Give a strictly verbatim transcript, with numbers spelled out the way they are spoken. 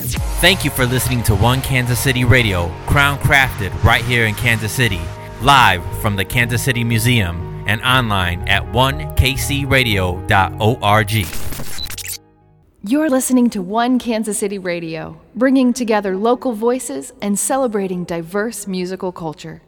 Thank you for listening to One Kansas City Radio, crown crafted right here in Kansas City, live from the Kansas City Museum and online at one k c radio dot org. You're listening to One Kansas City Radio, bringing together local voices and celebrating diverse musical culture.